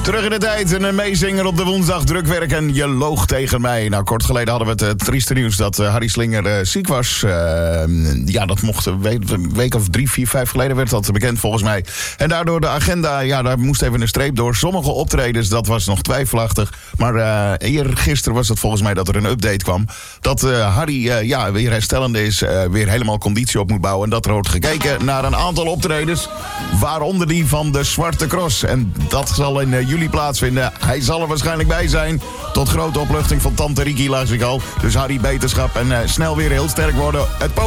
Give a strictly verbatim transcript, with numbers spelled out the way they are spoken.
Terug in de tijd, een meezinger op de woensdag, druk werken, je loog tegen mij. Nou, kort geleden hadden we het uh, trieste nieuws dat uh, Harry Slinger uh, ziek was. Uh, ja, dat mocht een week, een week of drie, vier, vijf geleden werd dat bekend volgens mij. En daardoor de agenda, ja, daar moest even een streep door. Sommige optredens, dat was nog twijfelachtig. Maar uh, eergisteren was het volgens mij dat er een update kwam. Dat uh, Harry uh, ja, weer herstellende is, uh, weer helemaal conditie op moet bouwen. En dat er wordt gekeken naar een aantal optredens, waaronder die van de Zwarte Cross. En dat zal in uh, juli plaatsvinden. Hij zal er waarschijnlijk bij zijn. Tot grote opluchting van tante Riki, las ik al. Dus Harry, beterschap en uh, snel weer heel sterk worden. Het